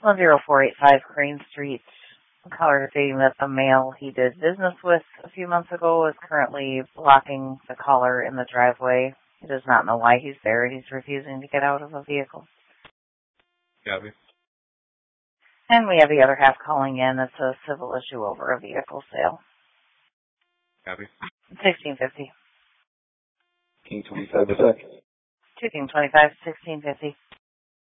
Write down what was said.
10485 Crane Street. Caller stating that the male he did business with a few months ago is currently blocking the caller in the driveway. He does not know why he's there. He's refusing to get out of a vehicle. Copy. And we have the other half calling in. It's a civil issue over a vehicle sale. Copy. 1650. King 25 a sec. 2 King 25, 1650.